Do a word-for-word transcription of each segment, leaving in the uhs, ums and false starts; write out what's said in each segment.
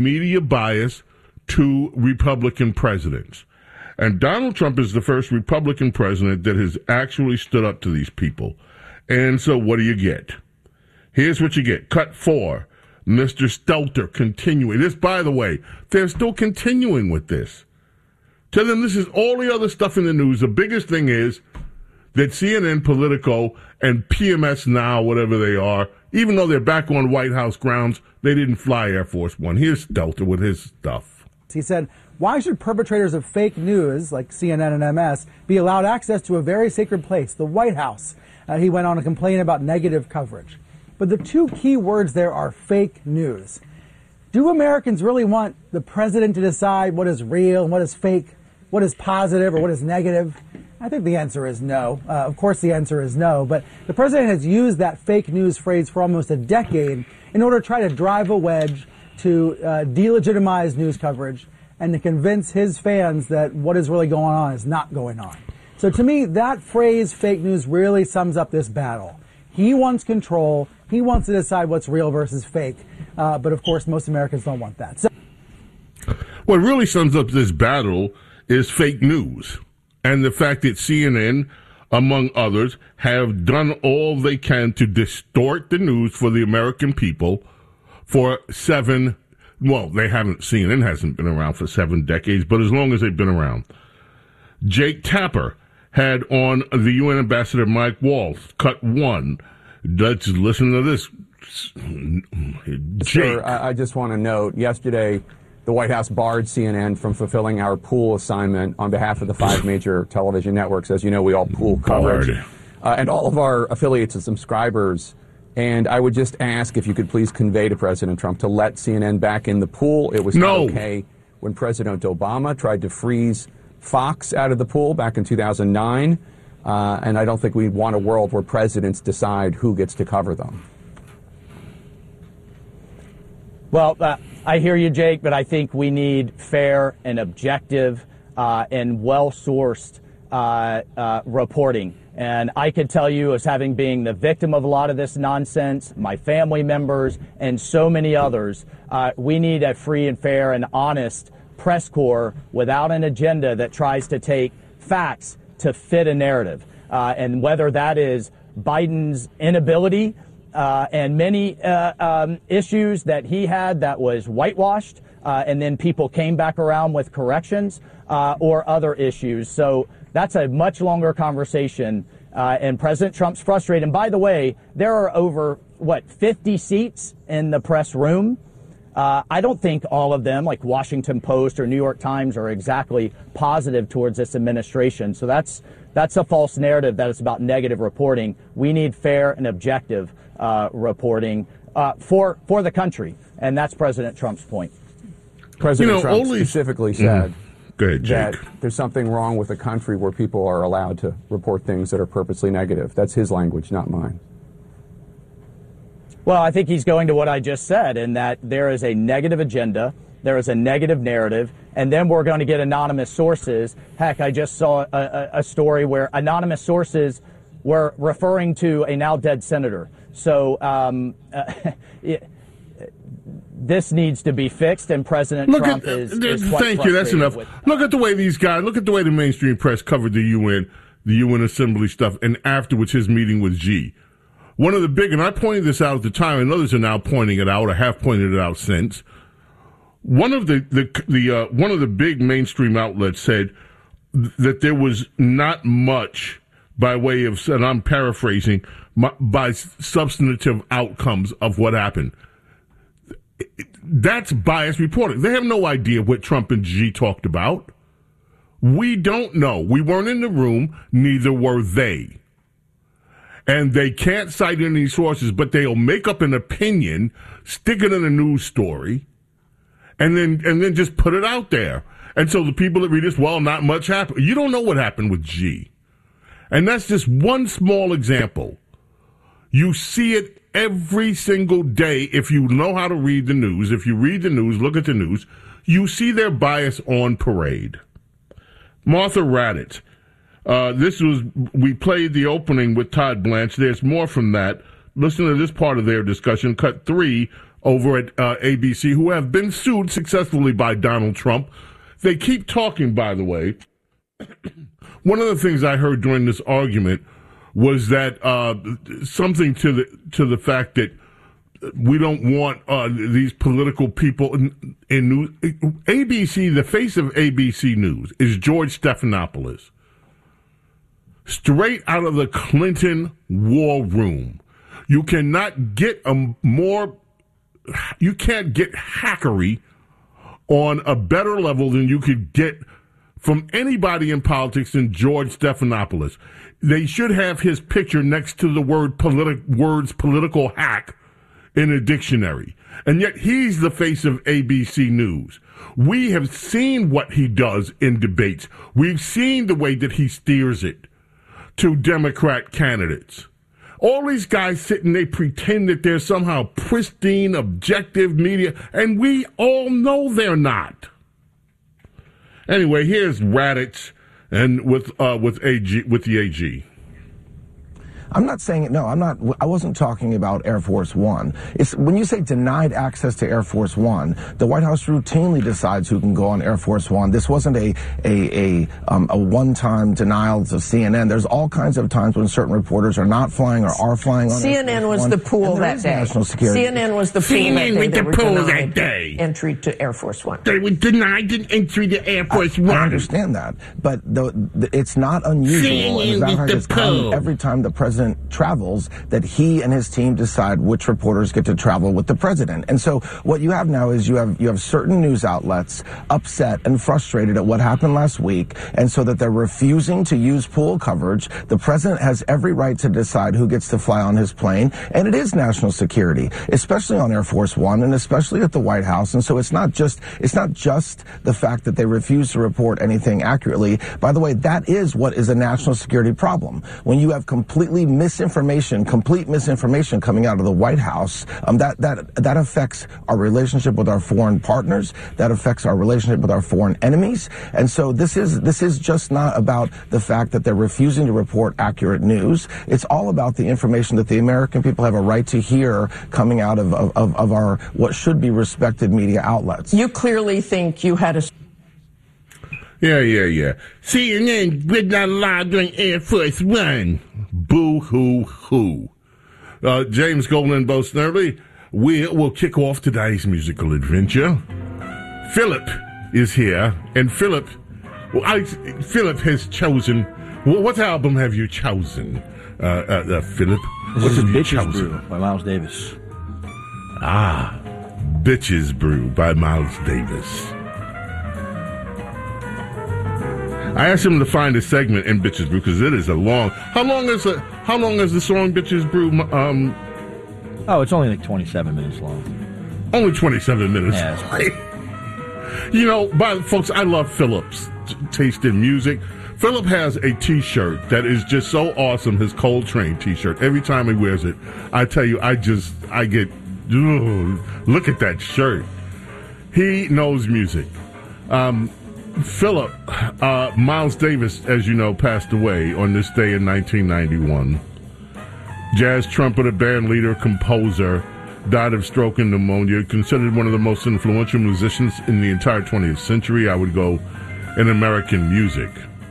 media bias to Republican presidents. And Donald Trump is the first Republican president that has actually stood up to these people. And so what do you get? Here's what you get. Cut four. Mister Stelter continuing. This, by the way, they're still continuing with this. Tell them this is all the other stuff in the news. The biggest thing is that C N N, Politico, and P M S Now, whatever they are, even though they're back on White House grounds, they didn't fly Air Force One. Here's Stelter with his stuff. He said, why should perpetrators of fake news, like C N N and M S, be allowed access to a very sacred place, the White House? Uh, he went on to complain about negative coverage. But the two key words there are fake news. Do Americans really want the president to decide what is real and what is fake, what is positive or what is negative? I think the answer is no. Uh, of course the answer is no. But the president has used that fake news phrase for almost a decade in order to try to drive a wedge to uh, delegitimize news coverage and to convince his fans that what is really going on is not going on. So to me, that phrase, fake news, really sums up this battle. He wants control. He wants to decide what's real versus fake. Uh, but of course, most Americans don't want that. So- what really sums up this battle is fake news. And the fact that C N N, among others, have done all they can to distort the news for the American people for seven, well, they haven't, C N N hasn't been around for seven decades, but as long as they've been around. Jake Tapper had on the U N Ambassador Mike Waltz, cut one. Let's listen to this. Jake. Sir, I just want to note, yesterday, the White House barred C N N from fulfilling our pool assignment on behalf of the five major television networks. As you know, we all pool coverage. Uh, and all of our affiliates and subscribers. And I would just ask if you could please convey to President Trump to let C N N back in the pool. It was no. not okay when President Obama tried to freeze Fox out of the pool back in two thousand nine. Uh, and I don't think we want a world where presidents decide who gets to cover them. Well, uh, I hear you, Jake, but I think we need fair and objective uh, and well-sourced uh, uh, reporting. And I could tell you, as having been the victim of a lot of this nonsense, my family members, and so many others, uh, we need a free and fair and honest press corps without an agenda that tries to take facts to fit a narrative. Uh, and whether that is Biden's inability uh, and many uh, um, issues that he had that was whitewashed, uh, and then people came back around with corrections, uh, or other issues. So that's a much longer conversation, uh, and President Trump's frustrated. And by the way, there are over, what, fifty seats in the press room. Uh, I don't think all of them, like Washington Post or New York Times, are exactly positive towards this administration. So that's that's a false narrative that it's about negative reporting. We need fair and objective uh, reporting uh, for for the country, and that's President Trump's point. President you know, Trump only, specifically said mm, go ahead, that Jake. there's something wrong with a country where people are allowed to report things that are purposely negative. That's his language, not mine. Well, I think he's going to what I just said, in that there is a negative agenda, there is a negative narrative, and then we're going to get anonymous sources. Heck, I just saw a, a, a story where anonymous sources were referring to a now dead senator. So um, uh, it, this needs to be fixed, and President look Trump at, is, uh, is quite Thank you, that's enough. with, Look at the way these guys, look at the way the mainstream press covered the U N, the U N Assembly stuff, and afterwards his meeting with Xi. One of the big, and I pointed this out at the time, and others are now pointing it out, or have pointed it out since. One of the the, the uh, one of the big mainstream outlets said that there was not much by way of, and I'm paraphrasing, by substantive outcomes of what happened. That's biased reporting. They have no idea what Trump and Xi talked about. We don't know. We weren't in the room. Neither were they. And they can't cite any sources, but they'll make up an opinion, stick it in a news story, and then and then just put it out there. And so the people that read this, well, not much happened. You don't know what happened with Xi. And that's just one small example. You see it every single day if you know how to read the news. If you read the news, look at the news, you see their bias on parade. Martha Raddatz. Uh, this was, we played the opening with Todd Blanche. There's more from that. Listen to this part of their discussion, cut three over at uh, A B C who have been sued successfully by Donald Trump. They keep talking, by the way. One of the things I heard during this argument was that uh, something to the to the fact that we don't want uh, these political people in, in news. A B C, the face of A B C News is George Stephanopoulos. Straight out of the Clinton war room. You cannot get a more, you can't get hackery on a better level than you could get from anybody in politics than George Stephanopoulos. They should have his picture next to the word politi- words political hack in a dictionary. And yet he's the face of A B C News. We have seen what he does in debates. We've seen the way that he steers it to Democrat candidates. All these guys sitting, they pretend that they're somehow pristine, objective media, and we all know they're not. Anyway, here's Raddatz and with uh, with A G with the A G. I'm not saying it. No, I'm not. I wasn't talking about Air Force One. It's when you say denied access to Air Force One, the White House routinely decides who can go on Air Force One. This wasn't a a a, um, a one-time denial to C N N. There's all kinds of times when certain reporters are not flying or are flying on C N N Air Force was One, the pool that day. National security. C N N was the pool C N N that day. was the They were pool denied that day. Entry to Air Force One. They were denied an entry to Air Force I, One. I understand that, but the, the, it's not unusual. As a matter of fact, it's common every time the president travels that he and his team decide which reporters get to travel with the president. And so what you have now is you have you have certain news outlets upset and frustrated at what happened last week, and so that they're refusing to use pool coverage. The president has every right to decide who gets to fly on his plane, and it is national security, especially on Air Force One and especially at the White House. And so it's not just it's not just the fact that they refuse to report anything accurately. By the way, that is what is a national security problem. When you have completely misinformation, complete misinformation coming out of the White House, um, that that that affects our relationship with our foreign partners. That affects our relationship with our foreign enemies. And so this is this is just not about the fact that they're refusing to report accurate news. It's all about the information that the American people have a right to hear coming out of of, of our what should be respected media outlets. You clearly think you had a. Yeah, yeah, yeah. C N N did not lie during Air Force One. Boo hoo hoo. Uh, James Golden and Bo Snerdley, we will kick off today's musical adventure. Philip is here, and Philip, well, I, Philip has chosen. Well, what album have you chosen, uh, uh, uh, Philip? This what is have you Bitches chosen? Brew by Miles Davis. Ah, Bitches Brew by Miles Davis. I asked him to find a segment in Bitches Brew because it is a long. How long is a How long is the song Bitches Brew? Um, oh, it's only like twenty-seven minutes long. Only twenty-seven minutes. Yeah, you know, by folks, I love Philip's t- taste in music. Philip has a T-shirt that is just so awesome. His Coltrane T-shirt. Every time he wears it, I tell you, I just I get ugh, look at that shirt. He knows music. Um, Philip, uh, Miles Davis, as you know, passed away on this day in nineteen ninety-one. Jazz trumpeter, band leader, composer, died of stroke and pneumonia. Considered one of the most influential musicians in the entire twentieth century, I would go, in American music.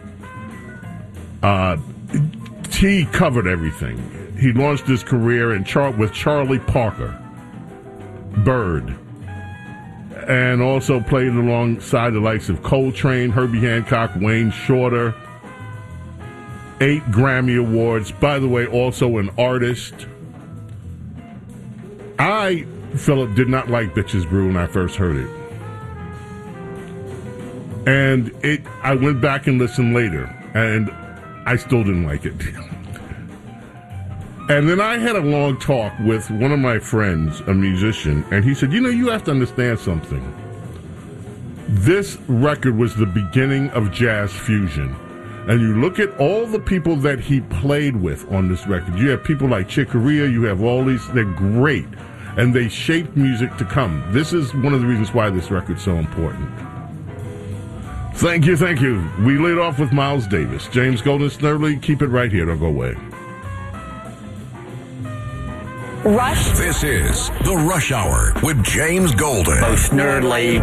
Uh, he covered everything. He launched his career in chart with Charlie Parker, Bird, and also played alongside the likes of Coltrane, Herbie Hancock, Wayne Shorter. Eight Grammy Awards. By the way, also an artist. I, Philip, did not like Bitches Brew when I first heard it. And it, I went back and listened later, and I still didn't like it. And then I had a long talk with one of my friends, a musician, and he said, you know, you have to understand something. This record was the beginning of jazz fusion. And you look at all the people that he played with on this record. You have people like Chick Corea, you have all these, they're great. And they shaped music to come. This is one of the reasons why this record's so important. Thank you, thank you. We lead off with Miles Davis. James Golden Snerdley, keep it right here, don't go away. Rush. This is The Rush Hour with James Golden. Most nerdly.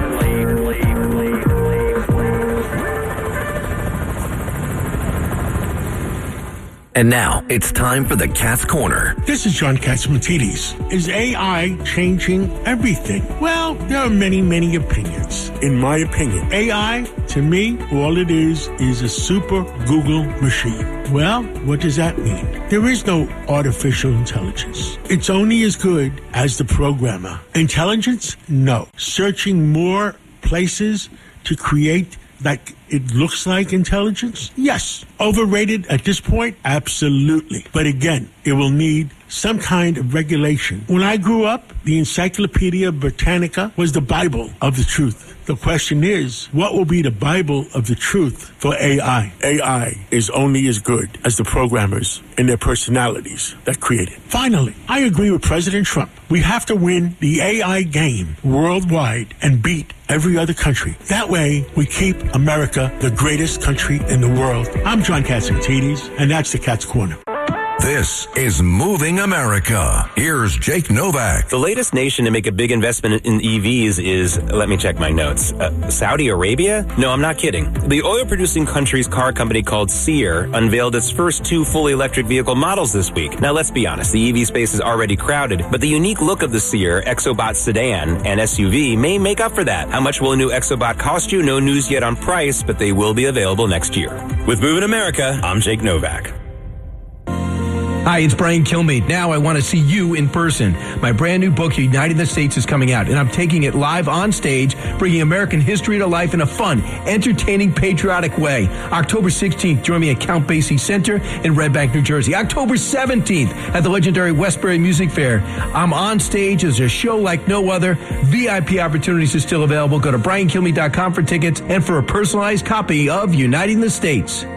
And now, it's time for the Cat's Corner. This is John Catsimatidis. Is A I changing everything? Well, there are many, many opinions. In my opinion, A I, to me, all it is is a super Google machine. Well, what does that mean? There is no artificial intelligence. It's only as good as the programmer. Intelligence? No. Searching more places to create like it looks like intelligence? Yes. Overrated at this point? Absolutely. But again, it will need some kind of regulation. When I grew up, the Encyclopedia Britannica was the Bible of the truth. The question is, what will be the Bible of the truth for A I? A I is only as good as the programmers and their personalities that create it. Finally, I agree with President Trump. We have to win the A I game worldwide and beat every other country. That way, we keep America the greatest country in the world. I'm John Catsimatidis, and that's the Cat's Corner. This is Moving America. Here's Jake Novak. The latest nation to make a big investment in E Vs is, let me check my notes, uh, Saudi Arabia? No, I'm not kidding. The oil-producing country's car company called Seer unveiled its first two fully electric vehicle models this week. Now, let's be honest, the E V space is already crowded, but the unique look of the Seer Exobot sedan and S U V may make up for that. How much will a new Exobot cost you? No news yet on price, but they will be available next year. With Moving America, I'm Jake Novak. Hi, it's Brian Kilmeade. Now I want to see you in person. My brand new book, Uniting the States, is coming out, and I'm taking it live on stage, bringing American history to life in a fun, entertaining, patriotic way. October sixteenth, join me at Count Basie Center in Red Bank, New Jersey. October seventeenth, at the legendary Westbury Music Fair. I'm on stage as a show like no other. V I P opportunities are still available. Go to brian kilmeade dot com for tickets and for a personalized copy of Uniting the States.